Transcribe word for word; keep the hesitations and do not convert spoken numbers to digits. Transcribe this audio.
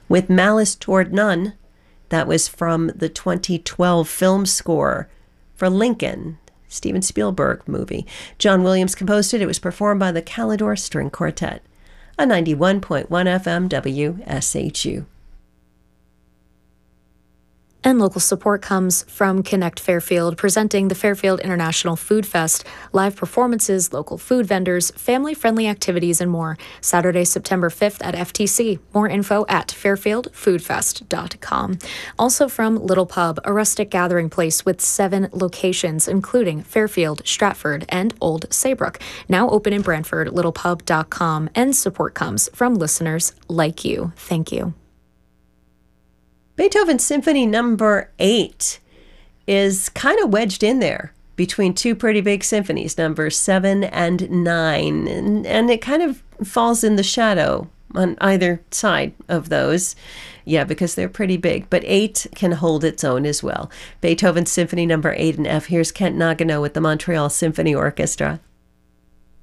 with Malice Toward None. That was from the twenty twelve film score for Lincoln, Steven Spielberg movie. John Williams composed it. It was performed by the Calidor String Quartet. A ninety-one point one F M W S H U. And local support comes from Connect Fairfield, presenting the Fairfield International Food Fest. Live performances, local food vendors, family-friendly activities, and more. Saturday, September fifth at F T C. More info at fairfield food fest dot com. Also from Little Pub, a rustic gathering place with seven locations, including Fairfield, Stratford, and Old Saybrook. Now open in Brantford, little pub dot com. And support comes from listeners like you. Thank you. Beethoven Symphony Number eight is kind of wedged in there between two pretty big symphonies, numbers seven and nine, and, and it kind of falls in the shadow on either side of those. Yeah, because they're pretty big, but eight can hold its own as well. Beethoven Symphony Number eight in F. Here's Kent Nagano with the Montreal Symphony Orchestra.